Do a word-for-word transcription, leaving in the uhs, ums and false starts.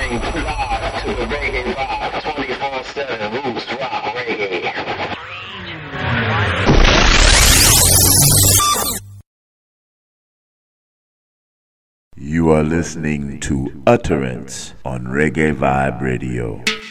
bring live to the reggae vibe, twenty-four seven roots rock reggae. You are listening to Utterance on Reggae Vibe Radio.